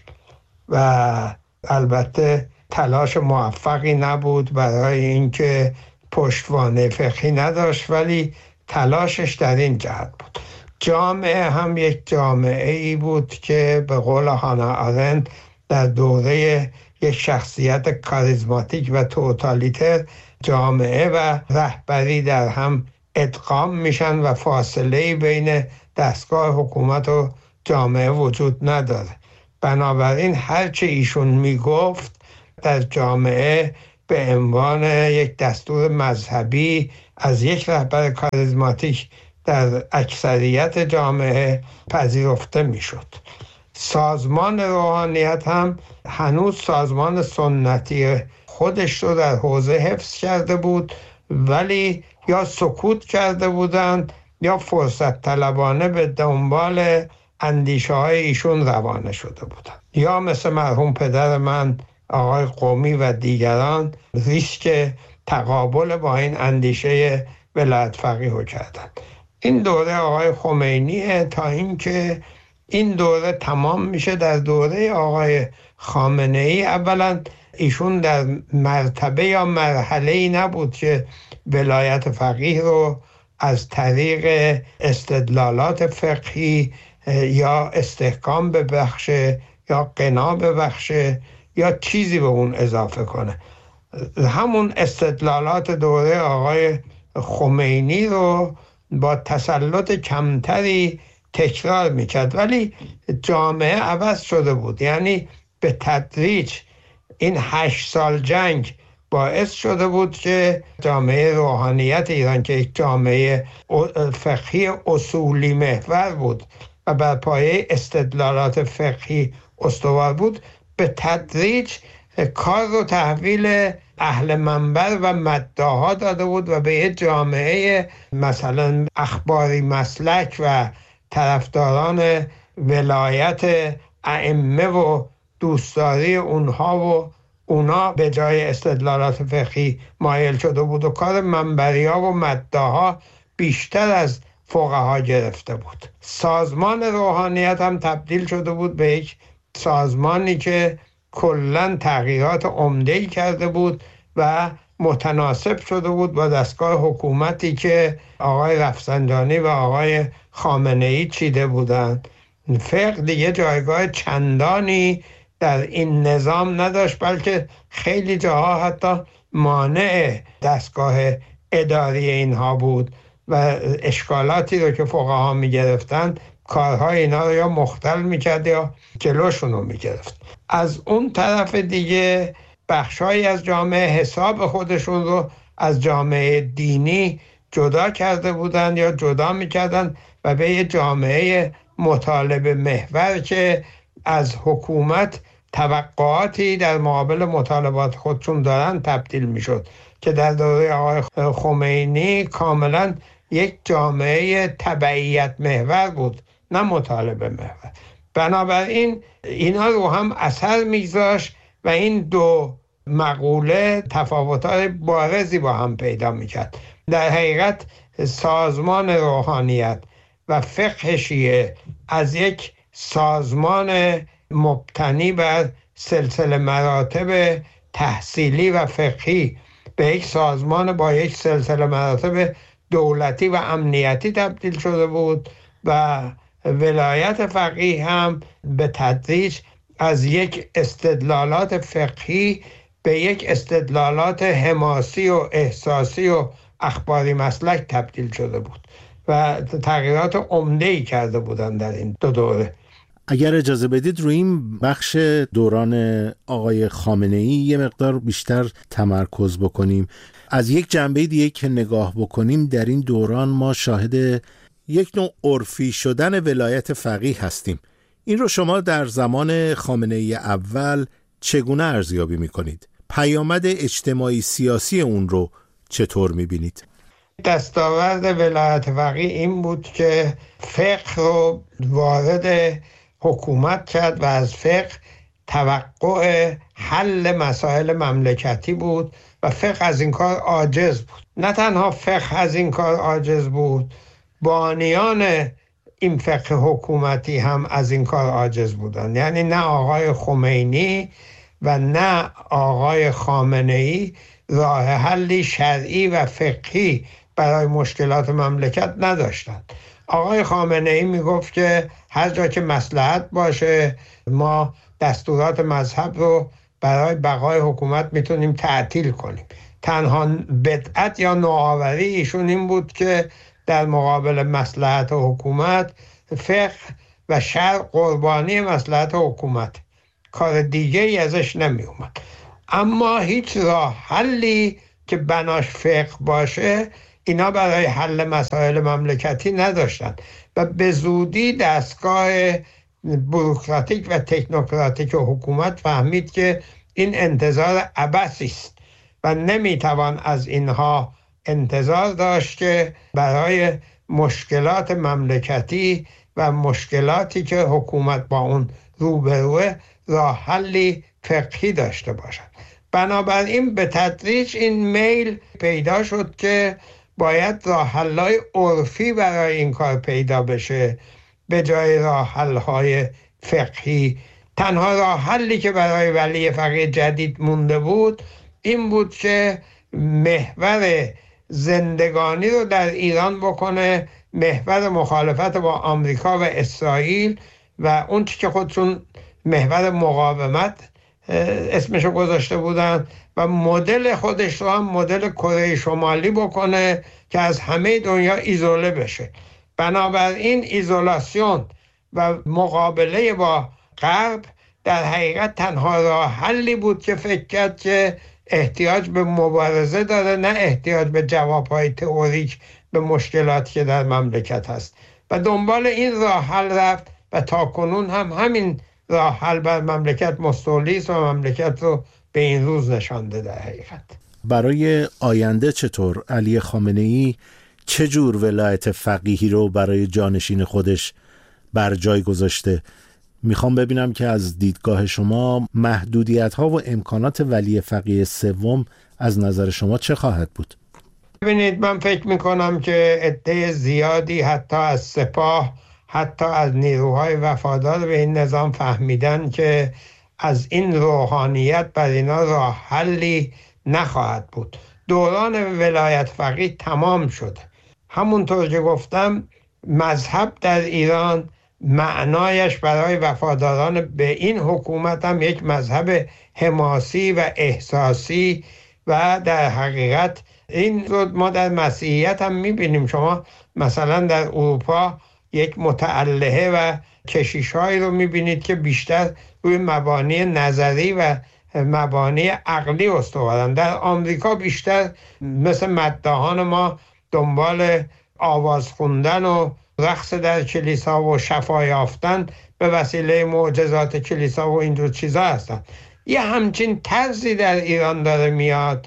و البته تلاش موفقی نبود برای اینکه پشتوانه فقهی نداشت، ولی تلاشش در این جهت بود. جامعه هم یک جامعه ای بود که به قول هانا آرنت در دوره یک شخصیت کاریزماتیک و توتالیتر جامعه و رهبری در هم ادغام میشن و فاصله بین دستگاه حکومت و جامعه وجود نداره. بنابراین هرچه ایشون میگفت در جامعه به عنوان یک دستور مذهبی از یک رهبر کاریزماتیک در اکثریت جامعه پذیرفته میشد. سازمان روحانیت هم هنوز سازمان سنتی خودش رو در حوزه حفظ کرده بود، ولی یا سکوت کرده بودند یا فرصت طلبانه به دنبال اندیشه های ایشون روانه شده بودند، یا مثل مرحوم پدر من آقای قمی و دیگران ریسک تقابل با این اندیشه ولایت فقیه رو کردند. این دوره آقای خمینیه تا اینکه این دوره تمام میشه. در دوره آقای خامنه ای اولا ایشون در مرتبه یا مرحله‌ای نبود که ولایت فقیه رو از طریق استدلالات فقهی یا استحکام ببخشه یا قنا ببخشه یا چیزی به اون اضافه کنه. همون استدلالات دوره آقای خمینی رو با تسلط کمتری تکرار میکرد، ولی جامعه عوض شده بود. یعنی به تدریج این 8 سال جنگ باعث شده بود که جامعه روحانیت ایران که یک جامعه فقهی اصولی محور بود و بر پایه استدلالات فقهی استوار بود، به تدریج کار رو تحویل اهل منبر و مدعاها داده بود و به یک جامعه مثلا اخباری مسلک و طرفداران ولایت ائمه و دوستداری اونها و اونا به جای استدلالات فقهی مایل شده بود و کار منبریا و مدعاها بیشتر از فقها گرفته بود. سازمان روحانیت هم تبدیل شده بود به یک سازمانی که کلاً تغییرات عمده‌ای کرده بود و متناسب شده بود با دستگاه حکومتی که آقای رفسنجانی و آقای خامنه‌ای چیده بودند. فقه دیگه جایگاه چندانی در این نظام نداشت، بلکه خیلی جاها حتی مانع دستگاه اداری اینها بود و اشکالاتی رو که فقها می‌گرفتند کارهای اینا رو یا مختل می‌کرد یا جلوشون رو می‌گرفت. از اون طرف دیگه بخشایی از جامعه حساب خودشون رو از جامعه دینی جدا کرده بودند یا جدا می‌کردند و به یه جامعه مطالبه محور که از حکومت توقعاتی در مقابل مطالبات خودشون دارن تبدیل میشد که در دوره آقای خمینی کاملا یک جامعه تبعیت محور بود، نه مطالبه محور. بنابراین اینا رو هم اثر میگذاشت و این دو مقوله تفاوتات بارزی با هم پیدا میکرد. در حقیقت سازمان روحانیت و فقه شیعه از یک سازمان مبتنی بر سلسله مراتب تحصیلی و فقهی به یک سازمان با یک سلسله مراتب دولتی و امنیتی تبدیل شده بود و ولایت فقیه هم به تدریج از یک استدلالات فقهی به یک استدلالات حماسی و احساسی و اخباری مسلک تبدیل شده بود و تغییرات عمده‌ای کرده بودند در این دو دوره. اگر اجازه بدید روی این بخش دوران آقای خامنه‌ای یه مقدار بیشتر تمرکز بکنیم. از یک جنبه دیگه که نگاه بکنیم در این دوران ما شاهد یک نوع عرفی شدن ولایت فقیه هستیم. این رو شما در زمان خامنه‌ای اول چگونه ارزیابی می‌کنید؟ پیامد اجتماعی سیاسی اون رو چطور می‌بینید؟ دستاورد ولایت فقیه این بود که فقه رو وارد حکومت کرد و از فقه توقع حل مسائل مملکتی بود و فقه از این کار عاجز بود. نه تنها فقه از این کار عاجز بود، بانیان این فقه حکومتی هم از این کار عاجز بودند. یعنی نه آقای خمینی و نه آقای خامنه‌ای راه حلی شرعی و فقهی برای مشکلات مملکت نداشتند. آقای خامنه‌ای میگفت که هر جا که مصلحت باشه ما دستورات مذهب رو برای بقای حکومت میتونیم تعطیل کنیم. تنها بدعت یا نوآوری ایشون این بود که در مقابل مصلحت حکومت فقه و شرع قربانی مصلحت حکومت، کار دیگه ای ازش نمی اومد. اما هیچ راه حلی که بناش فقه باشه اینا برای حل مسائل مملکتی نداشتن و به زودی دستگاه بوروکراتیک و تکنوکراتیک حکومت فهمید که این انتظار عبثی است و نمیتوان از اینها انتظار داشت که برای مشکلات مملکتی و مشکلاتی که حکومت با اون روبروه راه حلی فقهی داشته باشد. بنابراین به تدریج این میل پیدا شد که باید راه حل‌های عرفی برای این کار پیدا بشه به جای راه حل‌های فقهی. تنها راه حلی که برای ولی فقیه جدید مونده بود این بود که محور زندگانی رو در ایران بکنه محور مخالفت با آمریکا و اسرائیل و اون چی که خودشون محور مقاومت اسمشو گذاشته بودن و مدل خودش رو هم مدل کره شمالی بکنه که از همه دنیا ایزوله بشه. بنابراین ایزولاسیون و مقابله با غرب در حقیقت تنها راه حلی بود که فکر کرد که احتیاج به مبارزه داره، نه احتیاج به جوابهای تئوریک به مشکلاتی که در مملکت هست و دنبال این راه حل رفت و تاکنون هم همین راه حل بر مملکت مستولی است و مملکت رو به این روز نشانده. در حقیقت برای آینده چطور علی خامنه‌ای چه جور ولایت فقیهی رو برای جانشین خودش بر جای گذاشته؟ میخوام ببینم که از دیدگاه شما محدودیت‌ها و امکانات ولی فقیه سوم از نظر شما چه خواهد بود؟ ببینید، من فکر میکنم که عده زیادی حتی از سپاه، حتی از نیروهای وفادار به این نظام فهمیدن که از این روحانیت بر اینا راه حلی نخواهد بود. دوران ولایت فقیه تمام شده. همونطور که گفتم مذهب در ایران معنایش برای وفاداران به این حکومت هم یک مذهب حماسی و احساسی و در حقیقت این رو ما در مسیحیت هم میبینیم. شما مثلا در اروپا یک متعلهه و کشیش‌هایی رو میبینید که بیشتر روی مبانی نظری و مبانی عقلی استوارن. در آمریکا بیشتر مثل مداحان ما دنبال آواز خوندن و رقص در کلیسا و شفا یافتن به وسیله معجزات کلیسا و اینجور چیزا هستن. یه همچین طرزی در ایران داره میاد،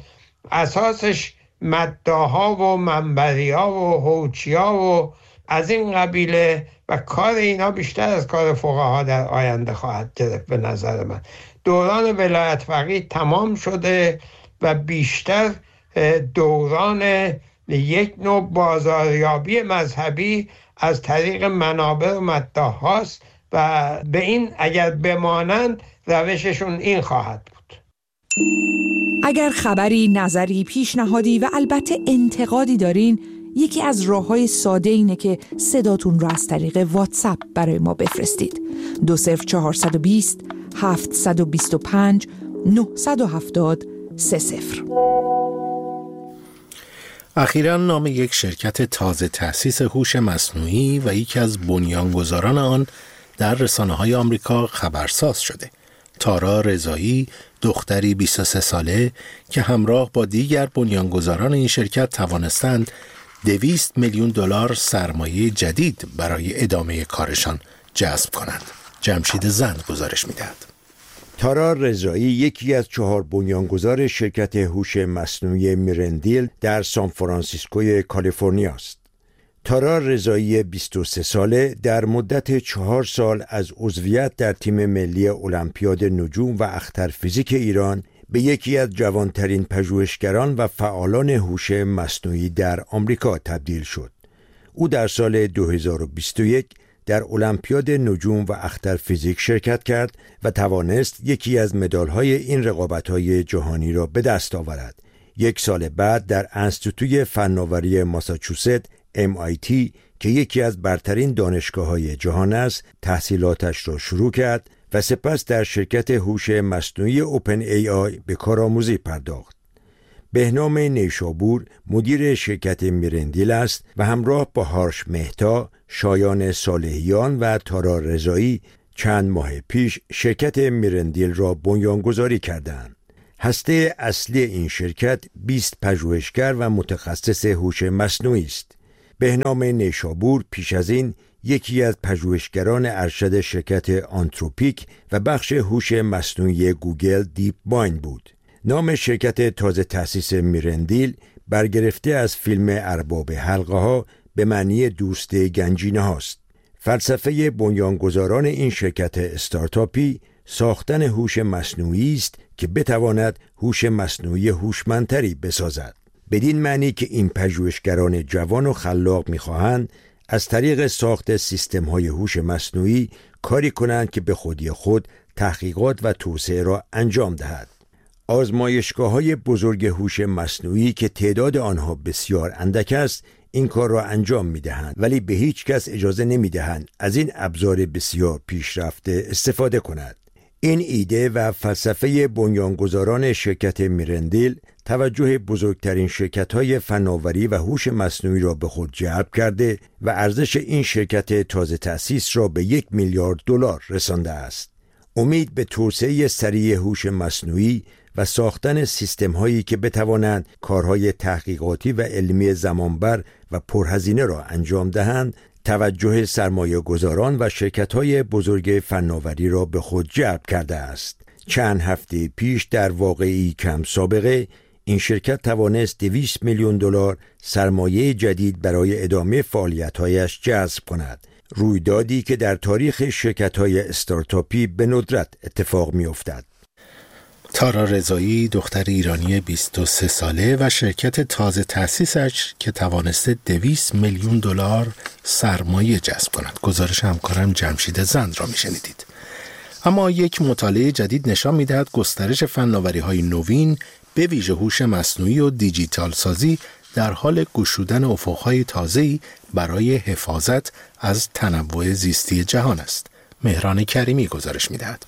اساسش مداحا و منبریا و هوچیا و از این قبیله و کار اینا بیشتر از کار فقها در آینده خواهد گرفت. به نظر من دوران ولایت فقیه تمام شده و بیشتر دوران یک نوع بازاریابی مذهبی از طریق منابر و مداحاست و به این اگر بمانند روششون این خواهد بود. اگر خبری، نظری، پیشنهادی و البته انتقادی دارین، یکی از راه‌های ساده اینه که صداتون رو از طریق واتساپ برای ما بفرستید. 20420 725 970 30. اخیراً نام یک شرکت تازه تأسیس هوش مصنوعی و یکی از بنیانگذاران آن در رسانه‌های آمریکا خبرساز شده. تارا رضایی، دختری 23 ساله که همراه با دیگر بنیانگذاران این شرکت توانستند 200 میلیون دلار سرمایه جدید برای ادامه کارشان جذب کنند. جمشید زند گزارش می‌دهد. تارا رضایی یکی از 4 بنیانگذار شرکت هوش مصنوعی میرندیل در سان فرانسیسکوی کالیفرنیا است. تارا رضایی 23 ساله در مدت 4 سال از عضویت در تیم ملی المپیاد نجوم و اختر فیزیک ایران به یکی از جوانترین پژوهشگران و فعالان هوش مصنوعی در آمریکا تبدیل شد. او در سال 2021 در المپیاد نجوم و اختر فیزیک شرکت کرد و توانست یکی از مدال‌های این رقابت‌های جهانی را به دست آورد. 1 سال بعد در انستیتوی فناوری ماساچوست MIT که یکی از برترین دانشگاه‌های جهان است، تحصیلاتش را شروع کرد و سپس در شرکت هوش مصنوعی اوپن AI به کارآموزی پرداخت. بهنام نیشابور مدیر شرکت میرندیل است و همراه با هارش مهتا، شایان صالحیان و تارا رضایی چند ماه پیش شرکت میرندیل را بنیانگذاری کردند. هسته اصلی این شرکت 20 پژوهشگر و متخصص هوش مصنوعی است. بهنام نیشابور پیش از این یکی از پژوهشگران ارشد شرکت آنتروپیک و بخش هوش مصنوعی گوگل دیپ مایند بود. نام شرکت تازه تأسیس میرندیل برگرفته از فیلم ارباب حلقه ها به معنی دوست گنجینه هاست. فلسفه بنیانگذاران این شرکت استارتاپی ساختن هوش مصنوعی است که بتواند هوش مصنوعی هوشمندتری بسازد. بدین معنی که این پژوهشگران جوان و خلاق می‌خواهند از طریق ساخت سیستم‌های هوش مصنوعی کاری کنند که به خودی خود تحقیقات و توسعه را انجام دهد. آزمایشگاه‌های بزرگ هوش مصنوعی که تعداد آنها بسیار اندک است این کار را انجام می‌دهند، ولی به هیچ کس اجازه نمی‌دهند از این ابزار بسیار پیشرفته استفاده کند. این ایده و فلسفه بنیانگذاران شرکت میرندیل توجه بزرگترین شرکت‌های فناوری و هوش مصنوعی را به خود جلب کرده و ارزش این شرکت تازه تأسیس را به $1 میلیارد رسانده است. امید به توسعه سریع هوش مصنوعی و ساختن سیستم‌هایی که بتوانند کارهای تحقیقاتی و علمی زمانبر و پرهزینه را انجام دهند، توجه سرمایه‌گذاران و شرکت‌های بزرگ فناوری را به خود جلب کرده است. چند هفته پیش در واقعی کم سابقه این شرکت توانست $200 میلیون سرمایه جدید برای ادامه فعالیت‌هایش جذب کند. رویدادی که در تاریخ شرکت‌های استارتاپی به ندرت اتفاق می‌افتد. تارا رضایی دختر ایرانی 23 ساله و شرکت تازه تأسیسش که توانسته $200 میلیون سرمایه جذب کند. گزارش همکارم جمشید زند را میشنیدید. اما یک مطالعه جدید نشان می‌دهد گسترش فناوری‌های نوین به ویژه هوش مصنوعی و دیجیتال سازی در حال گشودن افق‌های تازه‌ای برای حفاظت از تنوع زیستی جهان است. مهران کریمی گزارش می‌دهد.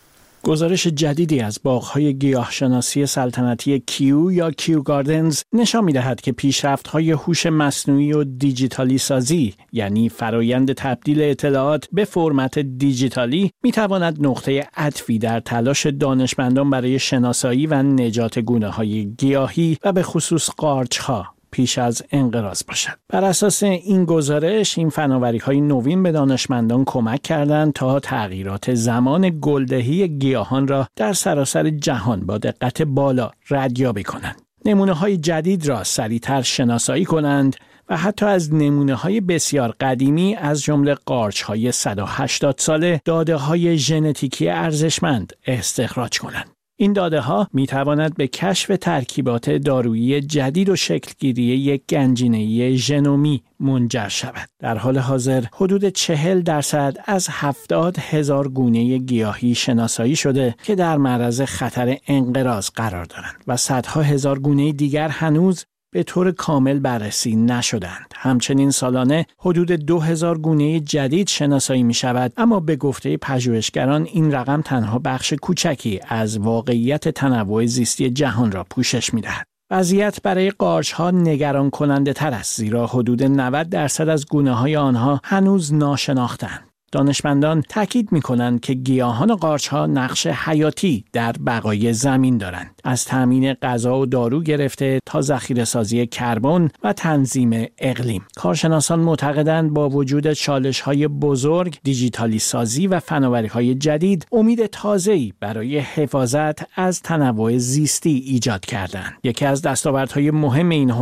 گزارش جدیدی از باغ‌های گیاهشناسی سلطنتی کیو یا کیو گاردنز نشان می‌دهد که پیشرفت‌های هوش مصنوعی و دیجیتالی سازی، یعنی فرایند تبدیل اطلاعات به فرمت دیجیتالی، می‌تواند نقطه عطفی در تلاش دانشمندان برای شناسایی و نجات گونه‌های گیاهی و به خصوص قارچ‌ها پیش از انقراض باشد. بر اساس این گزارش، این فناوری‌های نوین به دانشمندان کمک کردند تا تغییرات زمان گلدهی گیاهان را در سراسر جهان با دقت بالا ردیابی کنند. نمونه‌های جدید را سریع‌تر شناسایی کنند و حتی از نمونه‌های بسیار قدیمی از جمله قارچ‌های 180 ساله داده‌های ژنتیکی ارزشمند استخراج کنند. این داده‌ها می‌تواند به کشف ترکیبات دارویی جدید و شکلگیری یک گنجینه‌ای ژنومی منجر شود. در حال حاضر حدود 40% از 70,000 گونه گیاهی شناسایی شده که در معرض خطر انقراض قرار دارند و صدها هزار گونه دیگر هنوز به طور کامل بررسی نشدند. همچنین سالانه حدود 2000 گونه جدید شناسایی می شود، اما به گفته پژوهشگران این رقم تنها بخش کوچکی از واقعیت تنوع زیستی جهان را پوشش می دهد. وضعیت برای قارچ‌ها نگران کننده تر است، زیرا حدود 90% از گونه‌های آنها هنوز ناشناخته‌اند. دانشمندان تاکید می‌کنند که گیاهان و قارچ‌ها نقش حیاتی در بقای زمین دارند، از تامین غذا و دارو گرفته تا ذخیره‌سازی کربن و تنظیم اقلیم. کارشناسان معتقدند با وجود چالش‌های بزرگ، دیجیتالی سازی و فناوری‌های جدید، امید تازه‌ای برای حفاظت از تنوع زیستی ایجاد کردند. یکی از دستاوردهای مهم این حوزه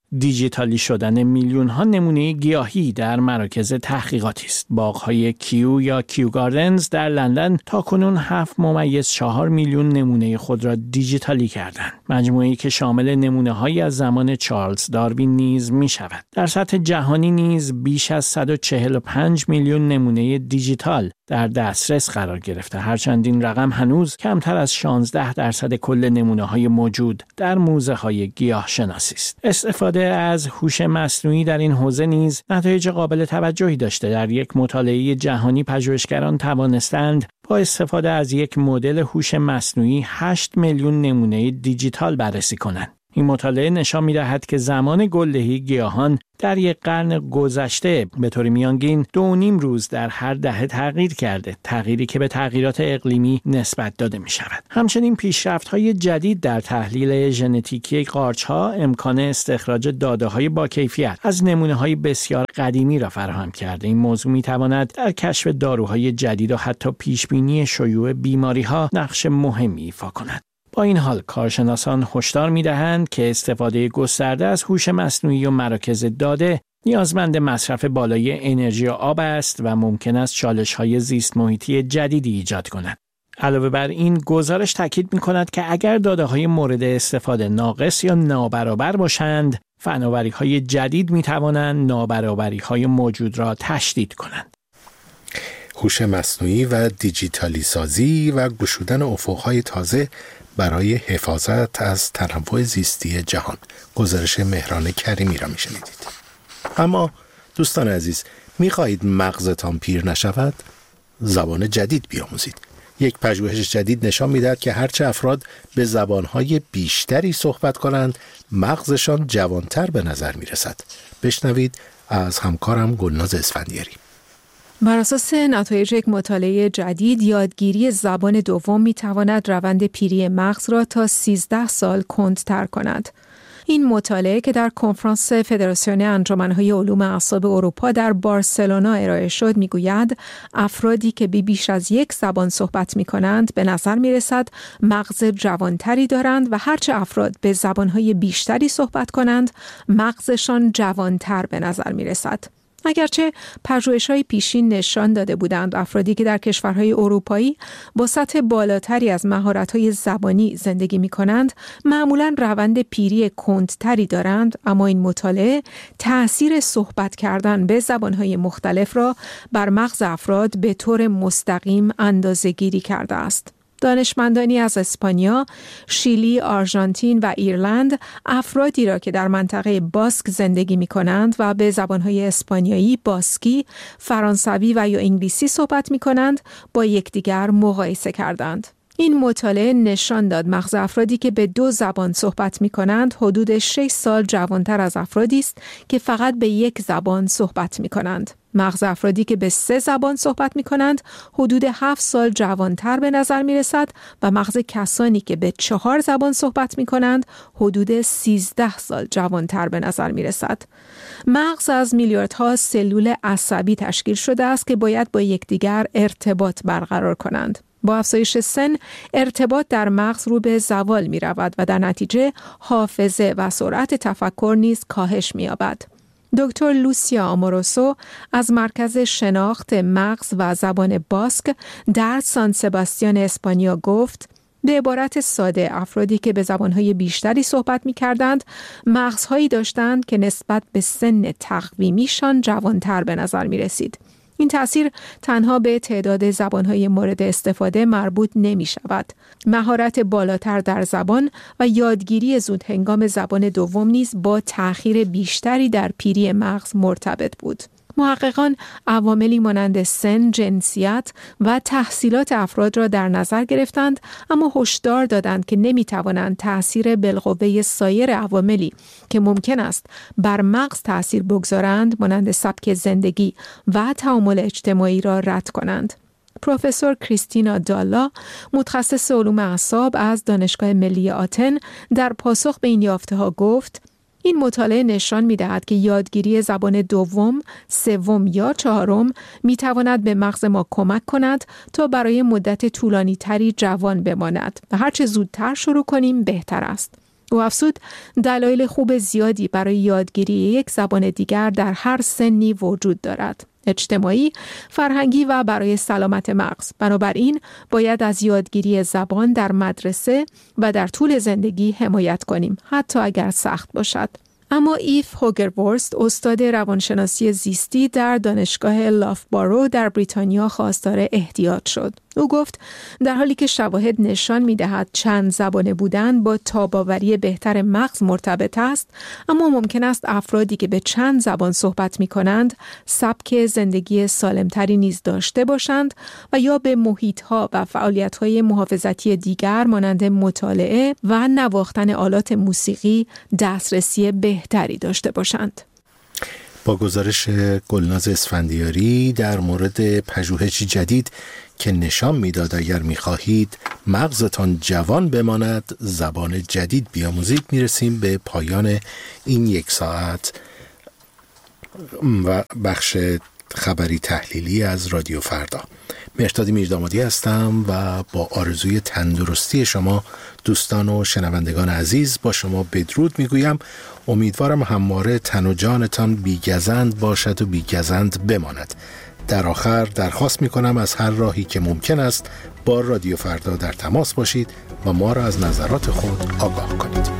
دیجیتالی شدن میلیون ها نمونه گیاهی در مراکز تحقیقاتی است. باغ‌های کیو یا کیو گاردنز در لندن تاکنون 7.4 میلیون نمونه خود را دیجیتالی کردند. مجموعه‌ای که شامل نمونه‌هایی از زمان چارلز داروین نیز می‌شود. در سطح جهانی نیز بیش از 145 میلیون نمونه دیجیتال در دسترس قرار گرفته، هرچند این رقم هنوز کمتر از 16% کل نمونه‌های موجود در موزه‌های گیاهشناسی است. استفاده از هوش مصنوعی در این حوزه نیز نتایج قابل توجهی داشته. در یک مطالعه جهانی پژوهشگران توانستند با استفاده از یک مدل هوش مصنوعی 8 میلیون نمونه دیجیتال بررسی کنند. این مطالعه نشان می‌دهد که زمان گلدهی گیاهان در یک قرن گذشته به طور میانگین 2.5 روز در هر دهه تغییر کرده، تغییری که به تغییرات اقلیمی نسبت داده می‌شود. همچنین پیشرفت‌های جدید در تحلیل ژنتیکی قارچ‌ها امکان استخراج داده‌های با کیفیت از نمونه‌های بسیار قدیمی را فراهم کرده. این موضوع می‌تواند در کشف داروهای جدید و حتی پیشبینی شیوع بیماری‌ها نقش مهمی ایفا کند. با این حال کارشناسان هشدار می‌دهند که استفاده گسترده از هوش مصنوعی و مراکز داده نیازمند مصرف بالای انرژی و آب است و ممکن است چالش‌های زیست محیطی جدیدی ایجاد کند. علاوه بر این گزارش تاکید می‌کند که اگر داده‌های مورد استفاده ناقص یا نابرابر باشند، فناوری‌های جدید می‌توانند نابرابری‌های موجود را تشدید کنند. هوش مصنوعی و دیجیتالی سازی و گشودن افق‌های تازه برای حفاظت از تنوع زیستی جهان. گزارش مهران کریمی را میشنیدید. اما دوستان عزیز، میخواهید مغزتان پیر نشود؟ زبان جدید بیاموزید. یک پژوهش جدید نشان میدهد که هرچه افراد به زبانهای بیشتری صحبت کنند، مغزشان جوانتر به نظر میرسد. بشنوید از همکارم گلناز اسفندیاری. بر اساس نتایج یک مطالعه جدید، یادگیری زبان دوم می‌تواند روند پیری مغز را تا 13 سال کندتر کند. این مطالعه که در کنفرانس فدراسیون انجمن‌های علوم اعصاب اروپا در بارسلونا ارائه شد می‌گوید افرادی که بیش از یک زبان صحبت می‌کنند به نظر می‌رسد مغز جوانتری دارند و هرچه افراد به زبان‌های بیشتری صحبت کنند مغزشان جوانتر به نظر می‌رسد. اگرچه پژوهش‌های پیشین نشان داده بودند افرادی که در کشورهای اروپایی با سطح بالاتری از مهارت‌های زبانی زندگی می‌کنند معمولاً روند پیری کندتری دارند، اما این مطالعه تأثیر صحبت کردن به زبان‌های مختلف را بر مغز افراد به طور مستقیم اندازه‌گیری کرده است. دانشمندانی از اسپانیا، شیلی، آرژانتین و ایرلند افرادی را که در منطقه باسک زندگی می کنند و به زبانهای اسپانیایی، باسکی، فرانسوی و یا انگلیسی صحبت می کنند با یکدیگر مقایسه کردند. این مطالعه نشان داد مغز افرادی که به 2 زبان صحبت می کنند حدود 6 سال جوانتر از افرادی است که فقط به 1 زبان صحبت می کنند. مغز افرادی که به 3 زبان صحبت می کنند حدود 7 سال جوانتر به نظر می رسد و مغز کسانی که به 4 زبان صحبت می کنند حدود 13 سال جوانتر به نظر می رسد. مغز از میلیاردها سلول عصبی تشکیل شده است که باید با یکدیگر ارتباط برقرار کنند. با افزایش سن ارتباط در مغز رو به زوال می رود و در نتیجه حافظه و سرعت تفکر نیز کاهش می یابد. دکتر لوسیا آموروسو از مرکز شناخت مغز و زبان باسک در سان سباستیان اسپانیا گفت: به عبارت ساده افرادی که به زبانهای بیشتری صحبت می کردند مغزهایی داشتند که نسبت به سن تقویمیشان جوانتر به نظر می رسید. این تأثیر تنها به تعداد زبانهای مورد استفاده مربوط نمی شود. مهارت بالاتر در زبان و یادگیری زود هنگام زبان دوم نیز با تأخیر بیشتری در پیری مغز مرتبط بود. محققان عواملی مانند سن، جنسیت و تحصیلات افراد را در نظر گرفتند، اما هشدار دادند که نمی‌توانند تأثیر بالقوه سایر عواملی که ممکن است بر مغز تأثیر بگذارند مانند سبک زندگی و تعامل اجتماعی را رد کنند. پروفسور کریستینا دالا، متخصص علوم اعصاب از دانشگاه ملی آتن، در پاسخ به این یافته‌ها گفت: این مطالعه نشان می‌دهد که یادگیری زبان دوم، سوم یا چهارم می‌تواند به مغز ما کمک کند تا برای مدت طولانی‌تری جوان بماند و هرچه زودتر شروع کنیم بهتر است. او افزود دلایل خوب زیادی برای یادگیری یک زبان دیگر در هر سنی وجود دارد. اجتماعی، فرهنگی و برای سلامت مغز. بنابراین باید از یادگیری زبان در مدرسه و در طول زندگی حمایت کنیم، حتی اگر سخت باشد. اما ایف هوگرورست، استاد روانشناسی زیستی در دانشگاه لافبارو در بریتانیا، خواستار احتیاط شد. او گفت در حالی که شواهد نشان می‌دهد چند زبانه بودن با تاب‌آوری بهتر مغز مرتبط است، اما ممکن است افرادی که به چند زبان صحبت می‌کنند سبک زندگی سالمتری نیز داشته باشند و یا به محیط‌ها و فعالیت‌های محافظتی دیگر مانند مطالعه و نواختن آلات موسیقی دسترسی بهتری داشته باشند. با گزارش گلناز اسفندیاری در مورد پژوهشی جدید که نشان میداد اگر میخواهید مغزتان جوان بماند زبان جدید بیاموزید، میرسیم به پایان این 1 ساعت و بخش خبری تحلیلی از رادیو فردا. مهرداد میردامادی هستم و با آرزوی تندرستی شما دوستان و شنوندگان عزیز با شما بدرود میگویم. امیدوارم همواره تن و جانتان بیگزند باشد و بیگزند بماند. در آخر درخواست میکنم از هر راهی که ممکن است با رادیو فردا در تماس باشید و ما را از نظرات خود آگاه کنید.